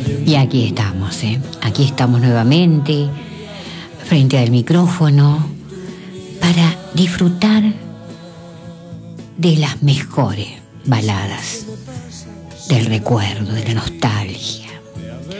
Y aquí estamos nuevamente frente al micrófono para disfrutar de las mejores baladas del recuerdo, de la nostalgia.